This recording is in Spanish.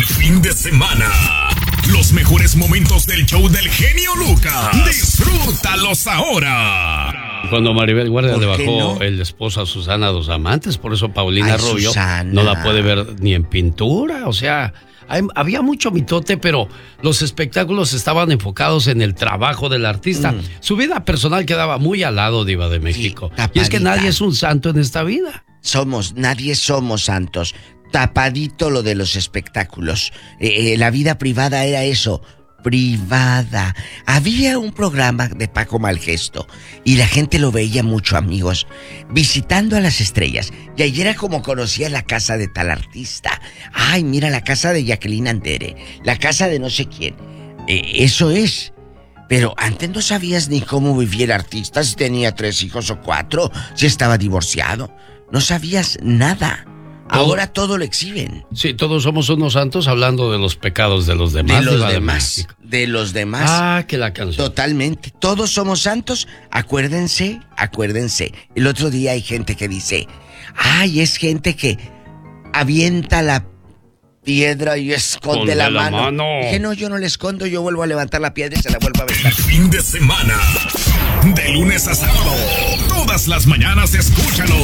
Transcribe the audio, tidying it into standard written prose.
Buen fin de semana. Los mejores momentos del show del genio Lucas. Disfrútalos ahora. Cuando Maribel Guardia le bajó el esposo a Susana Dos Amantes, por eso Paulina Rubio Susana no la puede ver ni en pintura. O sea, había mucho mitote, pero los espectáculos estaban enfocados en el trabajo del artista. Su vida personal quedaba muy al lado, Diva de México. Sí, y es que nadie es un santo en esta vida. Nadie somos santos. Tapadito lo de los espectáculos. La vida privada era eso, privada. Había un programa de Paco Malgesto y la gente lo veía mucho, amigos, visitando a las estrellas. Y ayer era como conocía la casa de tal artista. Ay, mira la casa de Jacqueline Andere, la casa de no sé quién. Eso es. Pero antes no sabías ni cómo vivía el artista, si tenía 3 hijos o 4, si estaba divorciado. No sabías nada. Ahora todo lo exhiben. Sí, todos somos unos santos hablando de los pecados de los demás. De los demás. Ah, que la canción. Totalmente. Todos somos santos. Acuérdense. El otro día hay gente que dice, ay, es gente que avienta la piedra y esconde la mano. Dije, no, yo no la escondo, yo vuelvo a levantar la piedra y se la vuelvo a aventar. Fin de semana. De lunes a sábado. Todas las mañanas escúchalo